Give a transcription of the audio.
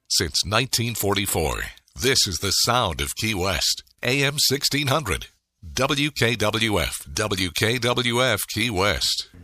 Since 1944, this is the sound of Key West. AM 1600. WKWF, WKWF Key West.